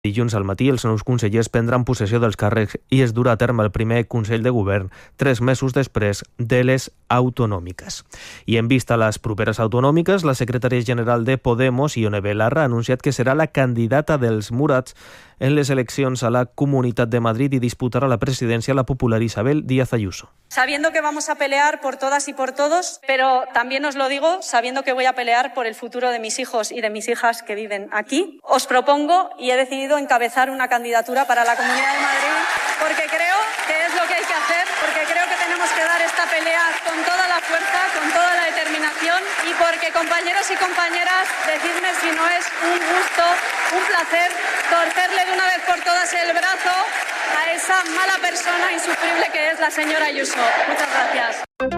Dilluns al matí, els nous consellers prendran possessió dels càrrecs i es durà a terme el primer Consell de Govern 3 mesos després de les autonòmiques. I en vista a les properes autonòmiques, la secretària general de Podemos, Ione Belarra, ha anunciat que serà la candidata dels Murats en les eleccions a la Comunitat de Madrid y disputará la presidencia la popular Isabel Díaz Ayuso. Sabiendo que vamos a pelear por todas y por todos, pero también os lo digo sabiendo que voy a pelear por el futuro de mis hijos y de mis hijas que viven aquí, os propongo y he decidido encabezar una candidatura para la Comunidad de Madrid porque creo que es lo que hay que hacer, porque creo que tenemos que dar esta pelea con toda la fuerza, con toda la determinación y porque, compañeros y compañeras, decidme si no es un gusto, un placer torcerle de una vez por todas el brazo a esa mala persona insufrible que es la señora Ayuso. Muchas gracias.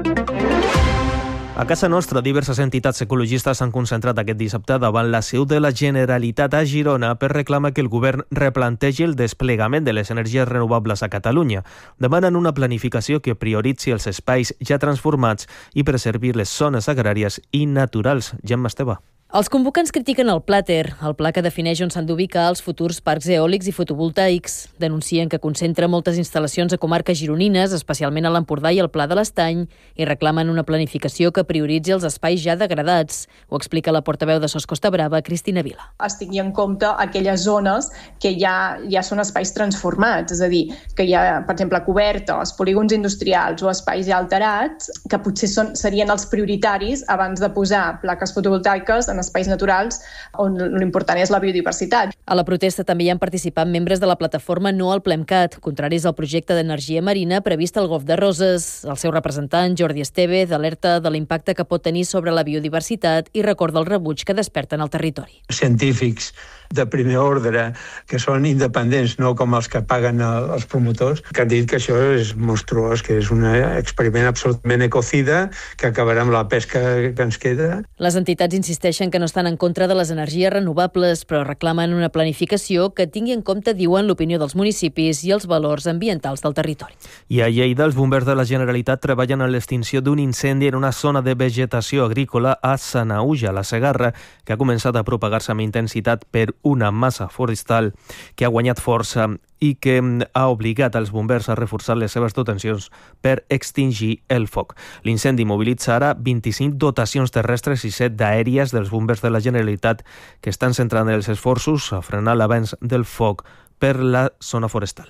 A casa nostra, diverses entitats ecologistes s'han concentrat aquest dissabte davant la seu de la Generalitat a Girona per reclamar que el govern replantegi el desplegament de les energies renovables a Catalunya. Demanen una planificació que prioritzi els espais ja transformats i preservi les zones agràries i naturals. Gemma Esteve. Els convocants critiquen el Plater, el pla que defineix on s'han d'ubicar els futurs parcs eòlics i fotovoltaics. Denuncien que concentra moltes instal·lacions a comarques gironines, especialment a l'Empordà i al Pla de l'Estany, i reclamen una planificació que prioritzi els espais ja degradats. Ho explica la portaveu de SOS Costa Brava, Cristina Vila. Es tingui en compte aquelles zones que ja són espais transformats, és a dir, que hi ha, per exemple, cobertes, polígons industrials o espais ja alterats, que potser serien els prioritaris abans de posar plaques fotovoltaiques en espais naturals on l'important és la biodiversitat. A la protesta també hi han participat membres de la plataforma No al Plemcat, contraris al projecte d'energia marina previst al Golf de Roses. El seu representant, Jordi Esteve, alerta de l'impacte que pot tenir sobre la biodiversitat i recorda el rebuig que desperten al territori. Científics de primer ordre, que són independents, no com els que paguen els promotors, que han dit que això és monstruós, que és un experiment absolutament ecocida, que acabarà amb la pesca que ens queda. Les entitats insisteixen que no estan en contra de les energies renovables, però reclamen una planificació que tingui en compte, diuen, l'opinió dels municipis i els valors ambientals del territori. I a Lleida, els bombers de la Generalitat treballen en l'extinció d'un incendi en una zona de vegetació agrícola a Sanaüja, la Segarra, que ha començat a propagar-se amb intensitat per una massa forestal que ha guanyat força i que ha obligat els bombers a reforçar les seves dotacions per extingir el foc. L'incendi mobilitza ara 25 dotacions terrestres i 7 d'aèries dels bombers de la Generalitat que estan centrant els esforços a frenar l'avanç del foc per la zona forestal.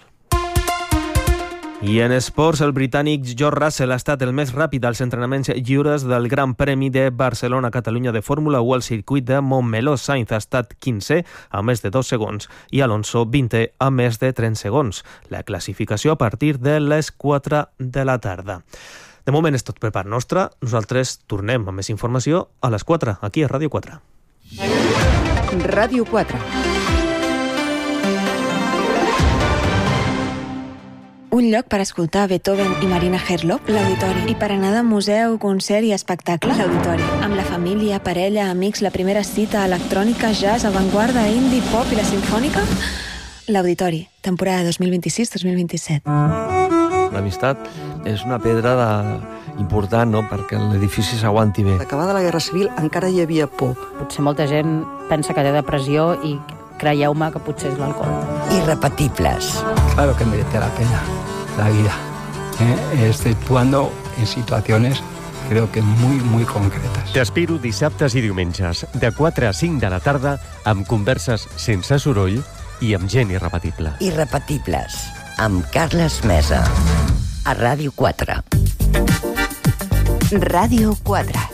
I en esports, el britànic George Russell ha estat el més ràpid als entrenaments lliures del Gran Premi de Barcelona-Catalunya de Fórmula 1 al circuit de Montmeló. Sainz ha estat 15 a més de 2 segons i Alonso 20 a més de 30 segons. La classificació a partir de les 4 de la tarda. De moment és tot per part nostra. Nosaltres tornem amb més informació a les 4, aquí a Ràdio 4. Ràdio 4. Un lloc per escoltar Beethoven i Marina Herlop, l'Auditori. I per anar de museu, concert i espectacle, l'Auditori. Amb la família, parella, amics, la primera cita, electrònica, jazz, avantguarda, indie, pop i la sinfònica, l'Auditori, temporada 2026-2027. L'amistat és una pedra important, no?, perquè l'edifici s'aguanti bé. Acabada la Guerra Civil encara hi havia por. Potser molta gent pensa que té depressió i creieu-me que potser és l'alcohol. Irrepetibles. Claro que merece la pena la vida, exceptuando en situaciones creo que muy concretas. T'espero dissabtes i diumenges de 4 a 5 de la tarda amb converses sense soroll i amb gent irrepetible. Irrepetibles, amb Carles Mesa. A Ràdio 4. Ràdio 4.